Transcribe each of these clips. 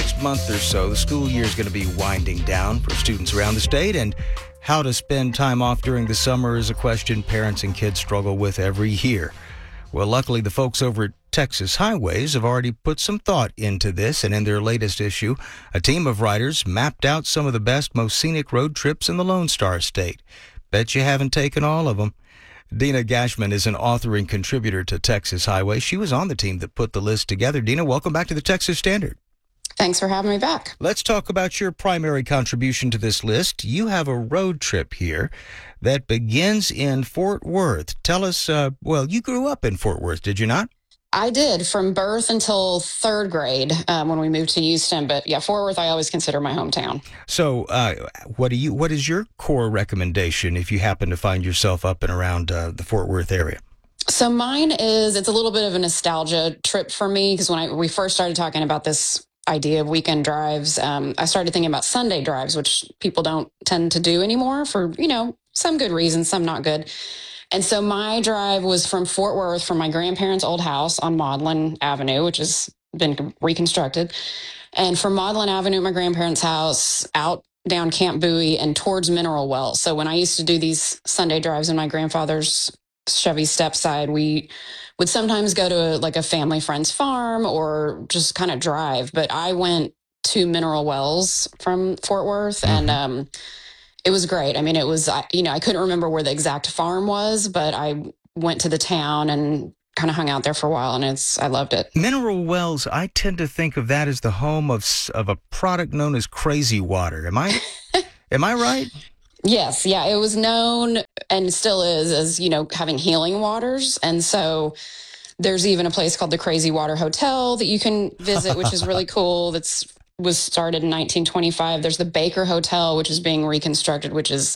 next month or so, the school year is going to be winding down for students around the state, and how to spend time off during the summer is a question parents and kids struggle with every year. Well, luckily, the folks over at Texas Highways have already put some thought into this, and in their latest issue, a team of writers mapped out some of the best, most scenic road trips in the Lone Star State. Bet you haven't taken all of them. Dina Gashman is an author and contributor to Texas Highway. She was on the team that put the list together. Dina, welcome back to the Texas Standard. Thanks for having me back. Let's talk about your primary contribution to this list. You have a road trip here that begins in Fort Worth. Tell us, you grew up in Fort Worth, did you not? I did, from birth until third grade when we moved to Houston. But yeah, Fort Worth I always consider my hometown. So what is your core recommendation if you happen to find yourself up and around the Fort Worth area? So mine it's a little bit of a nostalgia trip for me, because when we first started talking about this idea of weekend drives, I started thinking about Sunday drives, which people don't tend to do anymore for, some good reasons, some not good. And so my drive was from Fort Worth, from my grandparents' old house on Maudlin Avenue, which has been reconstructed. And from Maudlin Avenue at my grandparents' house, out down Camp Bowie and towards Mineral Wells. So when I used to do these Sunday drives in my grandfather's Chevy Stepside, we would sometimes go to a family friend's farm or just kind of drive. But I went to Mineral Wells from Fort Worth, and it was great. I mean, it was, I couldn't remember where the exact farm was, but I went to the town and kind of hung out there for a while, and I loved it. Mineral Wells, I tend to think of that as the home of a product known as Crazy Water. Am I right? Yes. Yeah. It was known, and still is, as, having healing waters. And so there's even a place called the Crazy Water Hotel that you can visit, which is really cool. Was started in 1925. There's the Baker Hotel, which is being reconstructed,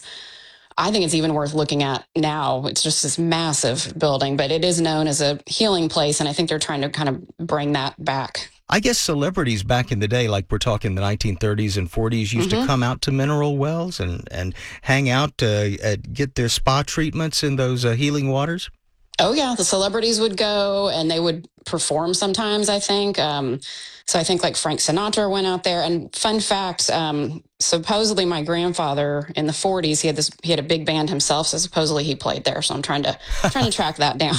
I think it's even worth looking at now. It's just this massive building, but it is known as a healing place, and I think they're trying to kind of bring that back. I guess celebrities back in the day, like we're talking the 1930s and 40s, used to come out to Mineral Wells and hang out, get their spa treatments in those healing waters. Oh, yeah. The celebrities would go, and they would perform sometimes, I think. So I think Frank Sinatra went out there. And fun fact, supposedly my grandfather in the 40s, he had a big band himself. So supposedly he played there. So I'm trying to track that down.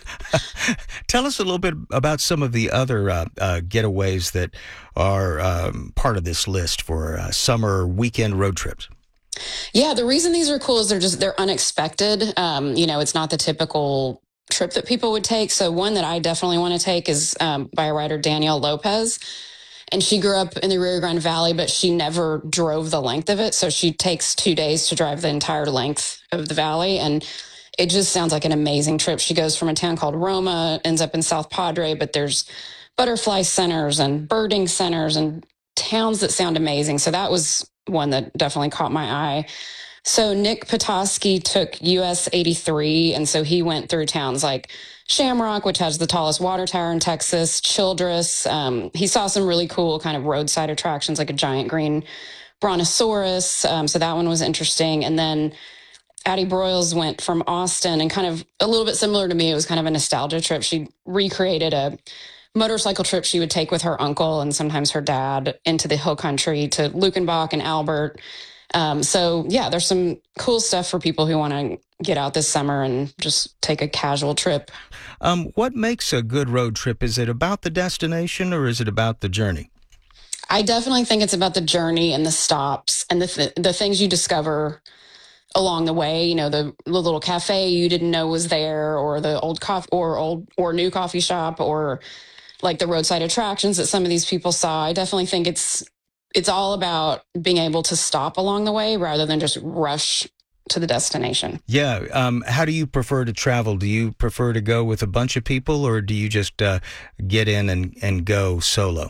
Tell us a little bit about some of the other getaways that are part of this list for summer weekend road trips. Yeah, the reason these are cool is they're unexpected. It's not the typical trip that people would take. So one that I definitely want to take is by a writer, Danielle Lopez. And she grew up in the Rio Grande Valley, but she never drove the length of it. So she takes 2 days to drive the entire length of the valley. And it just sounds like an amazing trip. She goes from a town called Roma, ends up in South Padre, but there's butterfly centers and birding centers and towns that sound amazing. So that was one that definitely caught my eye. So Nick Petoskey took US 83, and so he went through towns like Shamrock, which has the tallest water tower in Texas, Childress. He saw some really cool kind of roadside attractions, like a giant green brontosaurus. So that one was interesting. And then Addie Broyles went from Austin, and kind of a little bit similar to me, it was kind of a nostalgia trip. She recreated a motorcycle trip she would take with her uncle and sometimes her dad into the hill country to Luckenbach and Albert. So yeah, there's some cool stuff for people who want to get out this summer and just take a casual trip. What makes a good road trip? Is it about the destination, or is it about the journey? I definitely think it's about the journey and the stops and the things you discover along the way. The little cafe you didn't know was there, or the old coffee or new coffee shop, or the roadside attractions that some of these people saw. I definitely think it's all about being able to stop along the way rather than just rush to the destination. Yeah. How do you prefer to travel? Do you prefer to go with a bunch of people, or do you just get in and go solo?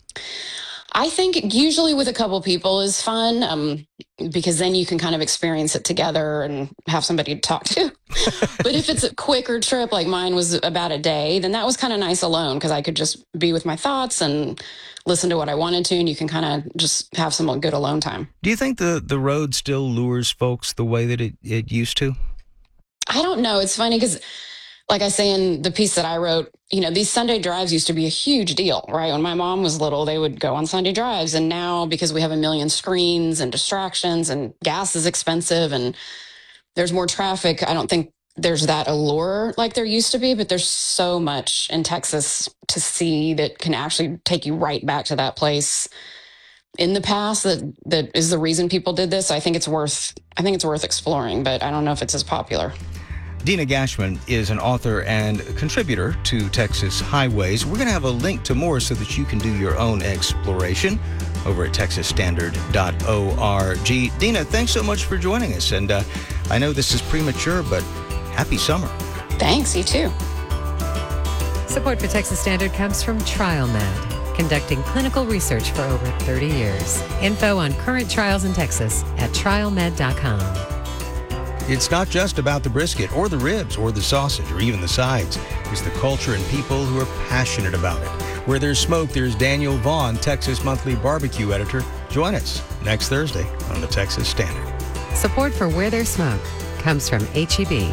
I think usually with a couple people is fun, because then you can kind of experience it together and have somebody to talk to. But if it's a quicker trip, like mine was about a day, then that was kind of nice alone, because I could just be with my thoughts and listen to what I wanted to, and you can kind of just have some good alone time. Do you think the road still lures folks the way that it used to? I don't know. It's funny because like I say in the piece that I wrote, these Sunday drives used to be a huge deal, right? When my mom was little, they would go on Sunday drives. And now, because we have a million screens and distractions and gas is expensive and there's more traffic, I don't think there's that allure like there used to be, but there's so much in Texas to see that can actually take you right back to that place in the past that is the reason people did this. I think it's worth exploring, but I don't know if it's as popular. Dina Gashman is an author and contributor to Texas Highways. We're going to have a link to more so that you can do your own exploration over at texasstandard.org. Dina, thanks so much for joining us. And I know this is premature, but happy summer. Thanks, you too. Support for Texas Standard comes from TrialMed, conducting clinical research for over 30 years. Info on current trials in Texas at trialmed.com. It's not just about the brisket or the ribs or the sausage or even the sides. It's the culture and people who are passionate about it. Where there's smoke, there's Daniel Vaughn, Texas Monthly Barbecue Editor. Join us next Thursday on the Texas Standard. Support for Where There's Smoke comes from HEB.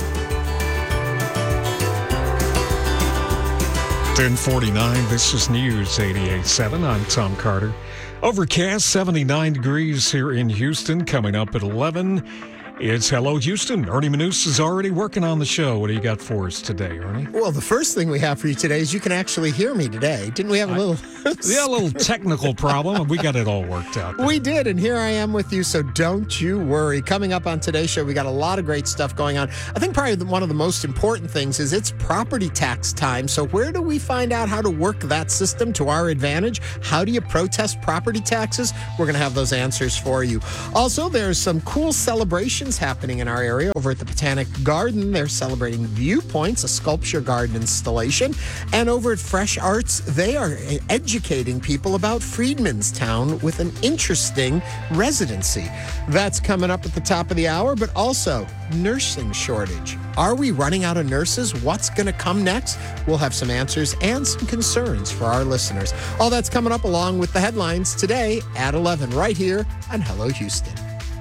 10:49, this is News 88.7. I'm Tom Carter. Overcast, 79 degrees here in Houston. Coming up at 11, it's Hello Houston. Ernie Manous is already working on the show. What do you got for us today, Ernie? Well, the first thing we have for you today is you can actually hear me today. Didn't we have a little... Yeah, a little technical problem, and we got it all worked out. We did, and here I am with you, so don't you worry. Coming up on today's show, we got a lot of great stuff going on. I think probably one of the most important things is it's property tax time. So where do we find out how to work that system to our advantage? How do you protest property taxes? We're going to have those answers for you. Also, there's some cool celebrations happening in our area. Over at the Botanic Garden, they're celebrating Viewpoints, a sculpture garden installation. And over at Fresh Arts, they are educating people about Freedmanstown with an interesting residency. That's coming up at the top of the hour, but also nursing shortage. Are we running out of nurses? What's going to come next? We'll have some answers and some concerns for our listeners. All that's coming up along with the headlines today at 11 right here on Hello Houston.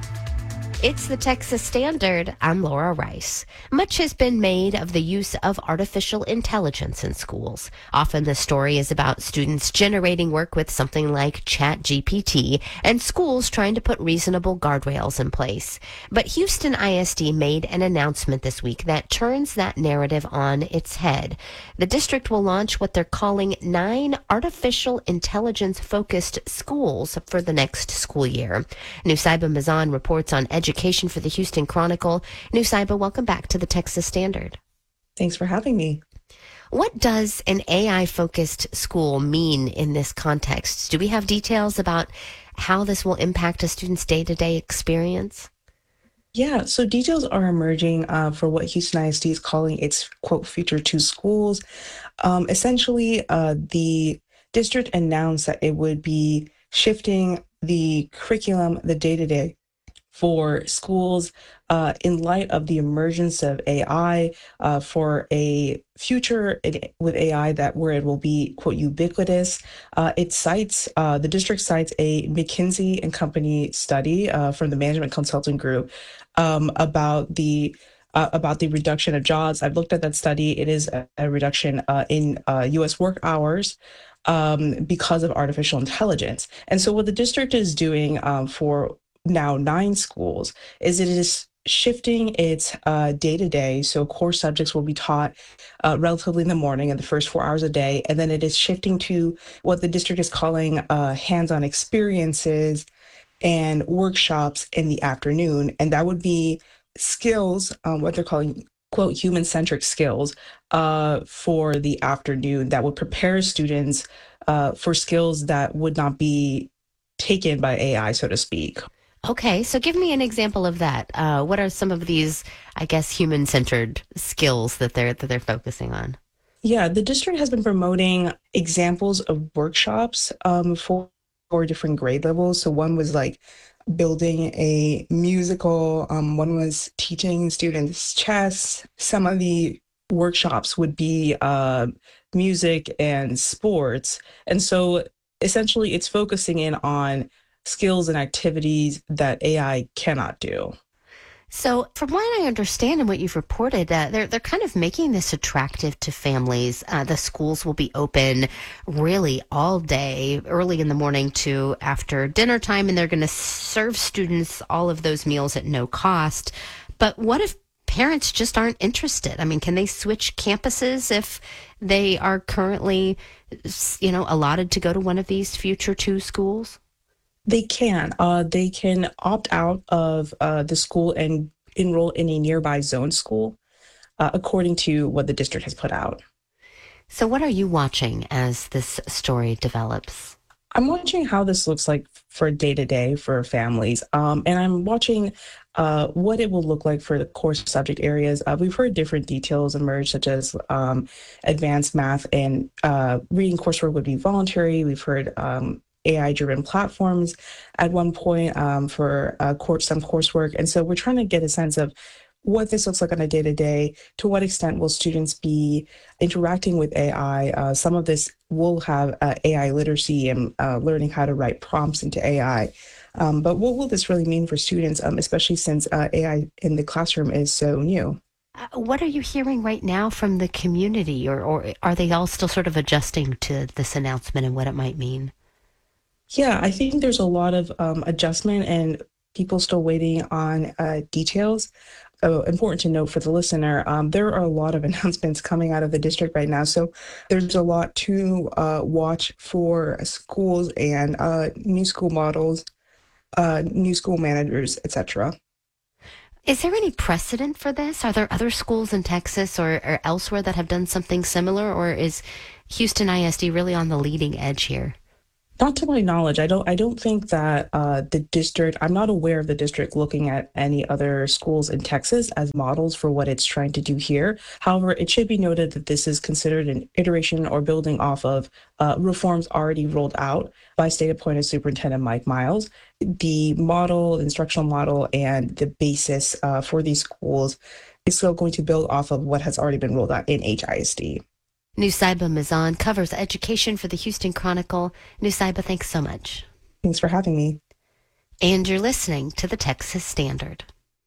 It's the Texas Standard. I'm Laura Rice. Much has been made of the use of artificial intelligence in schools. Often the story is about students generating work with something like ChatGPT and schools trying to put reasonable guardrails in place. But Houston ISD made an announcement this week that turns that narrative on its head. The district will launch what they're calling 9 artificial intelligence-focused schools for the next school year. Nusaiba Mazan reports on education for the Houston Chronicle. Nusaiba, welcome back to the Texas Standard. Thanks for having me. What does an AI-focused school mean in this context? Do we have details about how this will impact a student's day-to-day experience? Yeah, so details are emerging for what Houston ISD is calling its, quote, Future 2 schools. Essentially, the district announced that it would be shifting the curriculum, the day-to-day, for schools in light of the emergence of AI, for a future with AI where it will be, quote, ubiquitous. The district cites a McKinsey and Company study from the Management Consulting Group about the reduction of jobs. I've looked at that study. It is a reduction in U.S. work hours because of artificial intelligence. And so what the district is doing for now 9 schools is it is shifting its day-to-day. So core subjects will be taught relatively in the morning and the first 4 hours a day. And then it is shifting to what the district is calling hands-on experiences and workshops in the afternoon. And that would be skills, what they're calling, quote, human-centric skills for the afternoon that would prepare students for skills that would not be taken by AI, so to speak. Okay, so give me an example of that. What are some of these, I guess, human-centered skills that they're focusing on? Yeah, the district has been promoting examples of workshops for different grade levels. So one was like building a musical. One was teaching students chess. Some of the workshops would be music and sports. And so essentially it's focusing in on skills and activities that AI cannot do. So from what I understand and what you've reported, they're kind of making this attractive to families. The schools will be open really all day, early in the morning to after dinner time, and they're going to serve students all of those meals at no cost. But what if parents just aren't interested? I mean, can they switch campuses if they are currently, allotted to go to one of these Future 2 schools? They can. They can opt out of the school and enroll in a nearby zone school, according to what the district has put out. So what are you watching as this story develops? I'm watching how this looks like for day-to-day for families. And I'm watching what it will look like for the course subject areas. We've heard different details emerge, such as advanced math and reading coursework would be voluntary. We've heard AI-driven platforms at one point for some coursework. And so we're trying to get a sense of what this looks like on a day-to-day. To what extent will students be interacting with AI? Some of this will have AI literacy and learning how to write prompts into AI. But what will this really mean for students, especially since AI in the classroom is so new? What are you hearing right now from the community, or are they all still sort of adjusting to this announcement and what it might mean? Yeah, I think there's a lot of adjustment and people still waiting on details. Important to note for the listener, there are a lot of announcements coming out of the district right now. So there's a lot to watch for schools and new school models, new school managers, etc. Is there any precedent for this? Are there other schools in Texas or elsewhere that have done something similar, or is Houston ISD really on the leading edge here? Not to my knowledge. I don't think that the district, I'm not aware of the district looking at any other schools in Texas as models for what it's trying to do here. However, it should be noted that this is considered an iteration or building off of reforms already rolled out by state-appointed Superintendent Mike Miles. The model, instructional model, and the basis for these schools is still going to build off of what has already been rolled out in HISD. Nusaiba Mazan covers education for the Houston Chronicle. Nusaiba, thanks so much. Thanks for having me. And you're listening to the Texas Standard.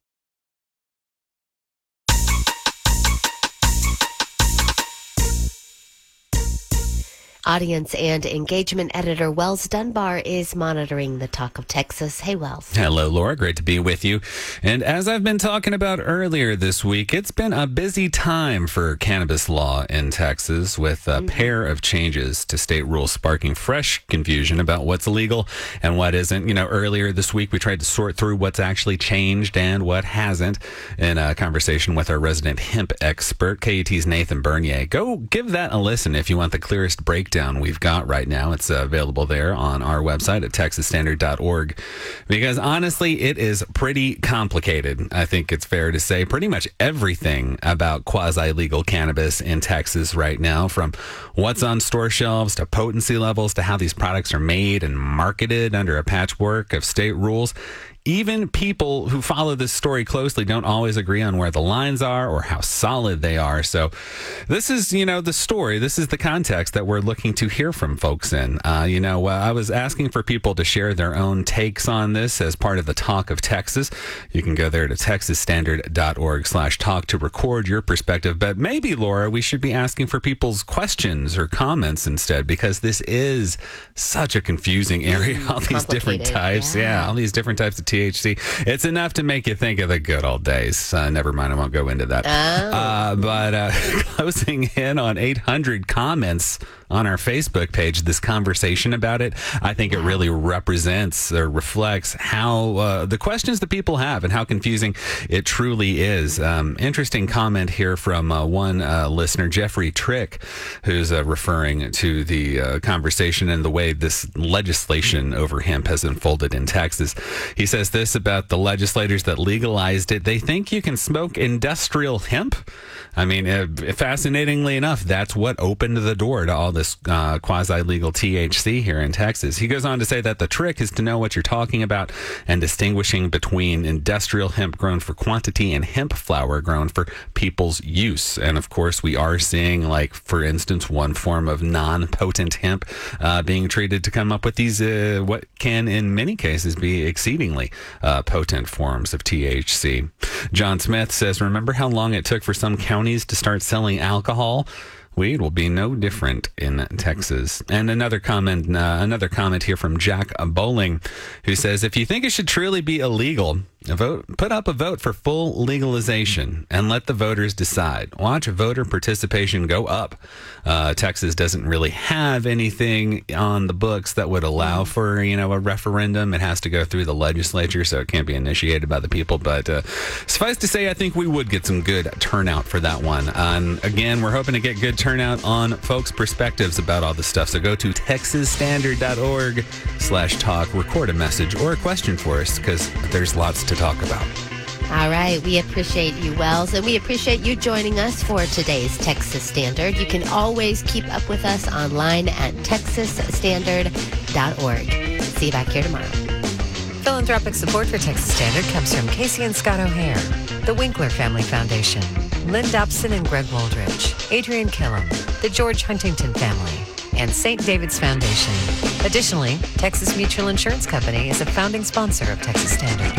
Audience and engagement editor Wells Dunbar is monitoring the talk of Texas. Hey, Wells. Hello, Laura. Great to be with you. And as I've been talking about earlier this week, it's been a busy time for cannabis law in Texas with a pair of changes to state rules sparking fresh confusion about what's illegal and what isn't. You know, earlier this week, we tried to sort through what's actually changed and what hasn't in a conversation with our resident hemp expert, KUT's Nathan Bernier. Go give that a listen if you want the clearest breakdown we've got right now. It's available there on our website at texasstandard.org, because honestly, it is pretty complicated. I think it's fair to say pretty much everything about quasi-legal cannabis in Texas right now, from what's on store shelves to potency levels to how these products are made and marketed under a patchwork of state rules. Even people who follow this story closely don't always agree on where the lines are or how solid they are. So this is, the story. This is the context that we're looking to hear from folks in. I was asking for people to share their own takes on this as part of the Talk of Texas. You can go there to texasstandard.org/talk to record your perspective. But maybe, Laura, we should be asking for people's questions or comments instead, because this is such a confusing area. All these different types. Yeah, all these different types of THC. It's enough to make you think of the good old days. Never mind, I won't go into that. But closing in on 800 comments on our Facebook page, this conversation about it, I think it really represents or reflects how the questions that people have and how confusing it truly is. Interesting comment here from one listener, Jeffrey Trick, who's referring to the conversation and the way this legislation over hemp has unfolded in Texas. He says this about the legislators that legalized it. They think you can smoke industrial hemp. I mean, fascinatingly enough, that's what opened the door to all this this quasi-legal THC here in Texas. He goes on to say that the trick is to know what you're talking about and distinguishing between industrial hemp grown for quantity and hemp flower grown for people's use. And of course, we are seeing, like, for instance, one form of non-potent hemp being treated to come up with these, what can in many cases be exceedingly potent forms of THC. John Smith says, remember how long it took for some counties to start selling alcohol? Weed will be no different in Texas. And another comment here from Jack Bowling, who says, if you think it should truly be illegal, put up a vote for full legalization and let the voters decide. Watch voter participation go up. Texas doesn't really have anything on the books that would allow for, a referendum. It has to go through the legislature, so it can't be initiated by the people. But suffice to say, I think we would get some good turnout for that one. Again, we're hoping to get good turnout on folks' perspectives about all this stuff. So go to texasstandard.org/talk, record a message or a question for us, because there's lots to talk about. All right. We appreciate you, Wells, and we appreciate you joining us for today's Texas Standard. You can always keep up with us online at texasstandard.org. See you back here tomorrow. Philanthropic support for Texas Standard comes from Casey and Scott O'Hare, the Winkler Family Foundation, Lynn Dobson and Greg Waldrich, Adrian Killam, the George Huntington family, and St. David's Foundation. Additionally, Texas Mutual Insurance Company is a founding sponsor of Texas Standard.